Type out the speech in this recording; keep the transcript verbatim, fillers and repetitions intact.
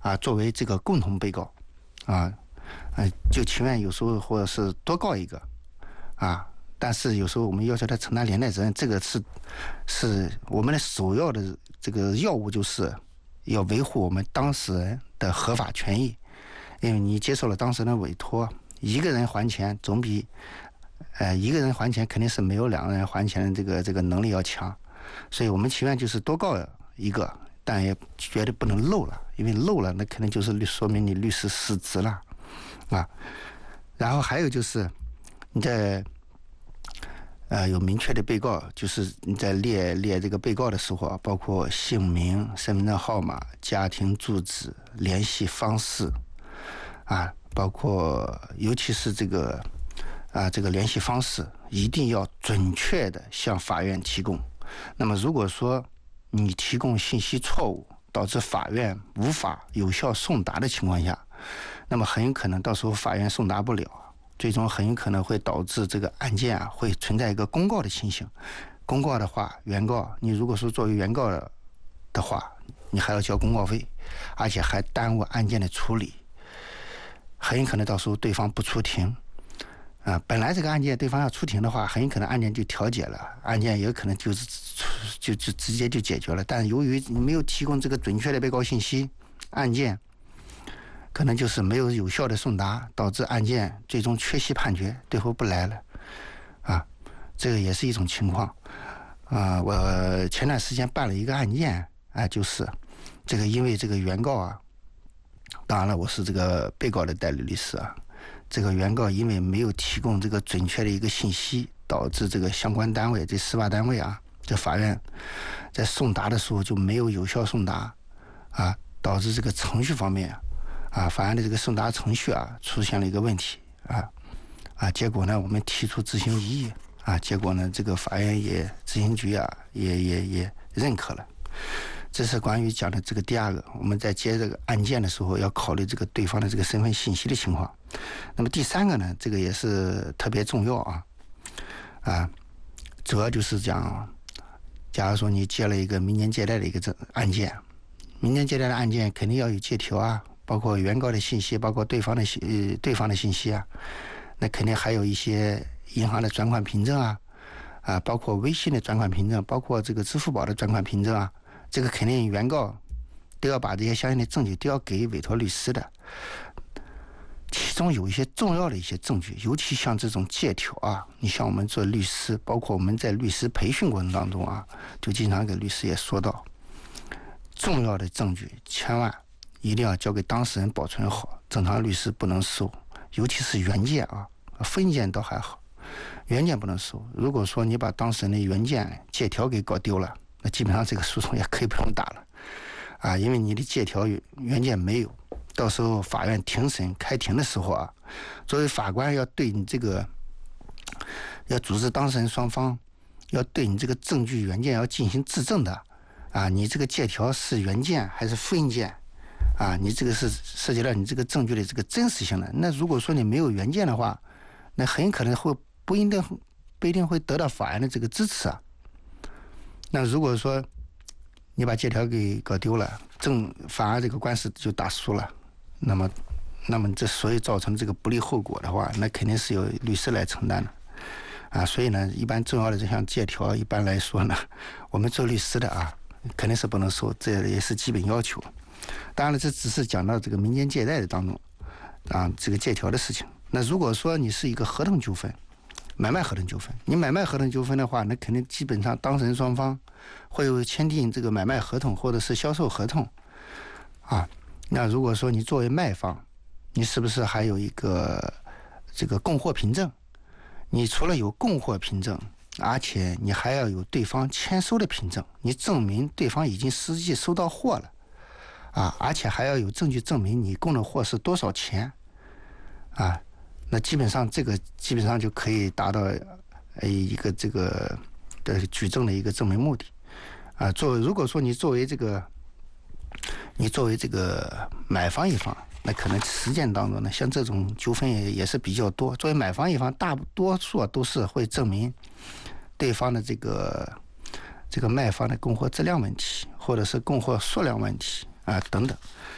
啊作为这个共同被告啊，呃，就情愿有时候或者是多告一个啊。但是有时候我们要求他承担连带责任，这个是是我们的首要的这个要务，就是要维护我们当事人的合法权益。因为你接受了当事人的委托，一个人还钱总比呃一个人还钱肯定是没有两个人还钱的这个这个能力要强，所以我们情愿就是多告一个，但也绝对不能漏了，因为漏了那肯定就是说明你律师失职了啊。然后还有就是你在呃，有明确的被告，就是你在列列这个被告的时候啊，包括姓名、身份证号码、家庭住址、联系方式，啊，包括尤其是这个啊这个联系方式，一定要准确的向法院提供。那么如果说你提供信息错误，导致法院无法有效送达的情况下，那么很有可能到时候法院送达不了。最终很有可能会导致这个案件啊会存在一个公告的情形。公告的话，原告你如果说作为原告的话，你还要交公告费，而且还耽误案件的处理，很有可能到时候对方不出庭啊。本来这个案件对方要出庭的话，很有可能案件就调解了，案件也有可能就是就就直接就解决了。但由于你没有提供这个准确的被告信息，案件可能就是没有有效的送达，导致案件最终缺席判决，最后不来了，啊，这个也是一种情况，啊，我前段时间办了一个案件，啊，就是这个因为这个原告啊，当然了，我是这个被告的代理律师啊，这个原告因为没有提供这个准确的一个信息，导致这个相关单位这司法单位啊，这法院在送达的时候就没有有效送达，啊，导致这个程序方面啊。啊，法院的这个送达程序啊出现了一个问题啊啊，结果呢我们提出执行异议啊，结果呢这个法院也执行局啊也也也认可了。这是关于讲的这个第二个，我们在接这个案件的时候要考虑这个对方的这个身份信息的情况。那么第三个呢，这个也是特别重要啊啊，主要就是讲，假如说你接了一个民间借贷的一个这案件，民间借贷的案件肯定要有借条啊。包括原告的信息，包括对方的信呃对方的信息啊，那肯定还有一些银行的转款凭证啊，啊，包括微信的转款凭证，包括这个支付宝的转款凭证啊，这个肯定原告都要把这些相应的证据都要给委托律师的。其中有一些重要的一些证据，尤其像这种借条啊，你像我们做律师，包括我们在律师培训过程当中啊，就经常给律师也说到，重要的证据千万一定要交给当事人保存好，正常律师不能收，尤其是原件啊，分件倒还好，原件不能收。如果说你把当事人的原件借条给搞丢了，那基本上这个诉讼也可以不用打了啊，因为你的借条原件没有，到时候法院庭审开庭的时候啊，作为法官要对你这个要组织当事人双方要对你这个证据原件要进行质证的啊，你这个借条是原件还是复印件？啊，你这个是涉及到你这个证据的这个真实性的。那如果说你没有原件的话，那很可能会不一定不一定会得到法院的这个支持啊。那如果说你把借条给搞丢了，正反而这个官司就打输了，那么那么这所以造成这个不利后果的话，那肯定是由律师来承担的啊。所以呢，一般重要的这项借条，一般来说呢，我们做律师的啊，肯定是不能收，这也是基本要求。当然了，这只是讲到这个民间借贷的当中啊，这个借条的事情。那如果说你是一个合同纠纷，买卖合同纠纷，你买卖合同纠纷的话，那肯定基本上当事人双方会有签订这个买卖合同或者是销售合同啊。那如果说你作为卖方，你是不是还有一个这个供货凭证？你除了有供货凭证，而且你还要有对方签收的凭证，你证明对方已经实际收到货了。啊，而且还要有证据证明你供的货是多少钱，啊，那基本上这个基本上就可以达到呃一个这个的举证的一个证明目的，啊，作为如果说你作为这个你作为这个买方一方，那可能实践当中呢，像这种纠纷也也是比较多。作为买方一方，大多数都是会证明对方的这个这个卖方的供货质量问题，或者是供货数量问题。啊，等等，